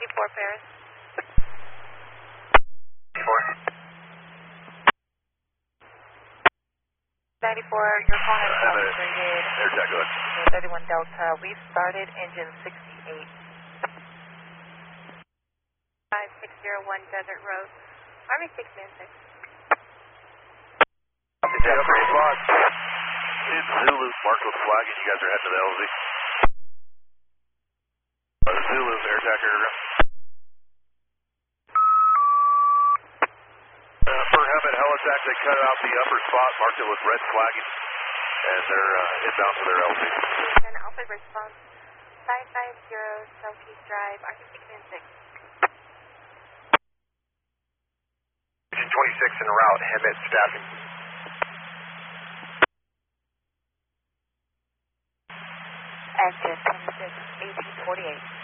94 Paris. 94, your phone is operated. Air check, good. 31 Delta, we started engine 68. 5601 Desert Road, Army 696. It's Zulu, marked with flag, and you guys are heading to the LZ. Zulu, air attack aircraft. For Hemet Helitac, they cut out the upper spot, marked it with red flagging, and they're inbound to their LZ. And Alpha response, 550 Southeast Drive, Army 696. 26 en route, Hemet staffing. Engine 26, 1848.